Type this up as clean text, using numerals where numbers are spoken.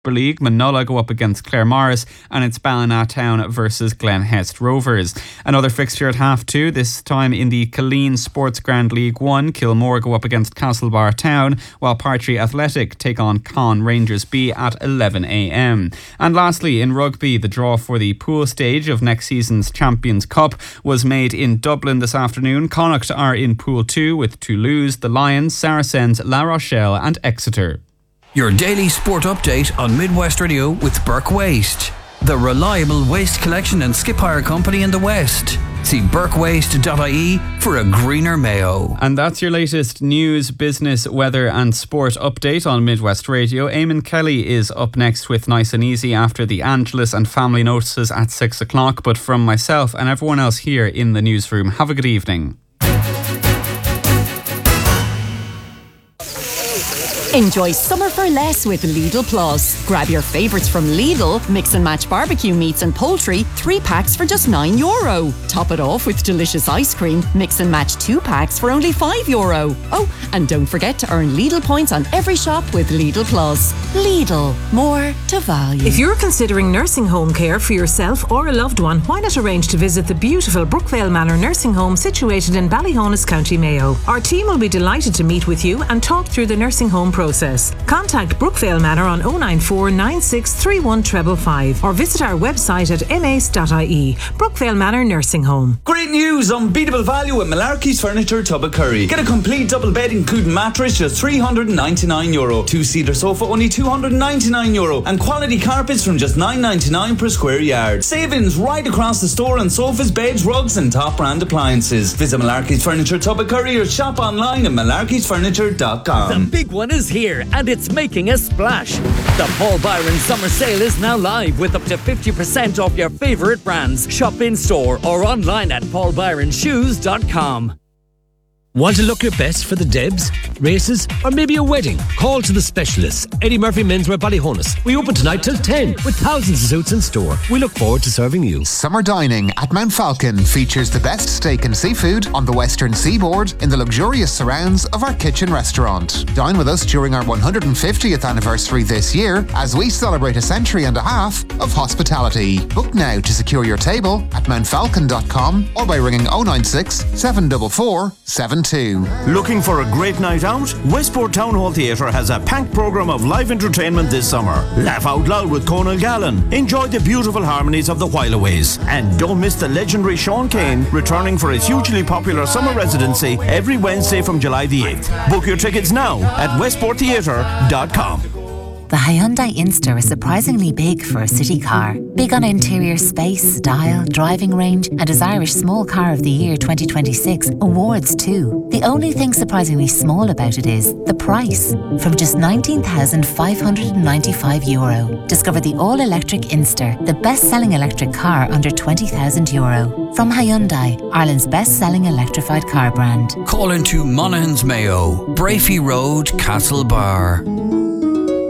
League, Manola go up against Claremorris, and it's Ballinatown versus Glenhest Rovers. Another fixture at 2:30, this time in the Killeen Sports Grand League 1. Kilmore go up against Castlebar Town, while Partry Athletic take on Con Rangers B at 11 a.m. And lastly, in rugby, the draw for the pool stage of next season's Champions Cup was made in Dublin this afternoon. Connacht are in Pool 2 with Toulouse, the Lions, Saracens, La Rochelle and Exeter. Your daily sport update on Midwest Radio with Burke Waste, the reliable waste collection and skip hire company in the West. See burkewaste.ie for a greener Mayo. And that's your latest news, business, weather and sport update on Midwest Radio. Eamon Kelly is up next with Nice and Easy after the Angelus and family notices at 6 o'clock. But from myself and everyone else here in the newsroom, have a good evening. Enjoy summer for less with Lidl Plus. Grab your favourites from Lidl, mix and match barbecue meats and poultry, 3 packs for just €9. Top it off with delicious ice cream, mix and match 2 packs for only €5. Oh, and don't forget to earn Lidl points on every shop with Lidl Plus. Lidl, more to value. If you're considering nursing home care for yourself or a loved one, why not arrange to visit the beautiful Brookvale Manor Nursing Home situated in Ballyhonus, County Mayo. Our team will be delighted to meet with you and talk through the nursing home process. Contact Brookvale Manor on 094 9631 555 or visit our website at mace.ie. Brookvale Manor Nursing Home. Great news! Unbeatable value at Malarkey's Furniture, Tubbacurry. Get a complete double bed including mattress just €399. 2-seater sofa only €299 and quality carpets from just $9.99 per square yard. Savings right across the store on sofas, beds, rugs and top brand appliances. Visit Malarkey's Furniture, Tubbacurry or shop online at malarkeysfurniture.com. The big one is here and it's making a splash. The Paul Byron Summer Sale is now live with up to 50% off your favourite brands. Shop in store or online at paulbyronshoes.com. Want to look your best for the Debs, races, or maybe a wedding? Call to the specialists. Eddie Murphy Menswear Ballyhonus. We open tonight till 10 with thousands of suits in store. We look forward to serving you. Summer dining at Mount Falcon features the best steak and seafood on the western seaboard in the luxurious surrounds of our kitchen restaurant. Dine with us during our 150th anniversary this year as we celebrate a century and a half of hospitality. Book now to secure your table at mountfalcon.com or by ringing 096 744 72. Looking for a great night out? Westport Town Hall Theatre has a packed programme of live entertainment this summer. Laugh out loud with Conal Gallen. Enjoy the beautiful harmonies of the Whileaways. And don't miss the legendary Sean Kane returning for his hugely popular summer residency every Wednesday from July the 8th. Book your tickets now at westporttheatre.com. The Hyundai Inster is surprisingly big for a city car. Big on interior space, style, driving range, and as Irish Small Car of the Year 2026 awards too. The only thing surprisingly small about it is the price. From just €19,595. Discover the all-electric Inster, the best-selling electric car under €20,000. From Hyundai, Ireland's best-selling electrified car brand. Call into Monaghan's Mayo, Brafey Road, Castlebar.